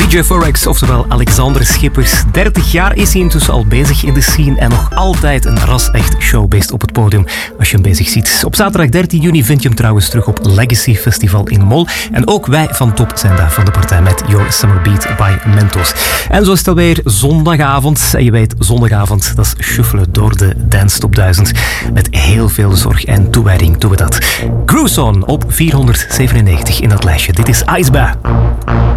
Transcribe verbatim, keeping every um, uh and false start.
D J Forex, oftewel Alexander Schippers. dertig jaar is hij intussen al bezig in de scene en nog altijd een ras-echt showbeest op het podium als je hem bezig ziet. Op zaterdag dertien juni vind je hem trouwens terug op Legacy Festival in Mol. En ook wij van Top zijn daar van de partij met Your Summer Beat by Mentos. En zo is het alweer zondagavond. En je weet, zondagavond, dat is shuffelen door de Dance Top duizend. Met heel veel zorg en toewijding doen we dat. Cruise On op vierhonderdzevenennegentig in dat lijstje. Dit is Iceberg.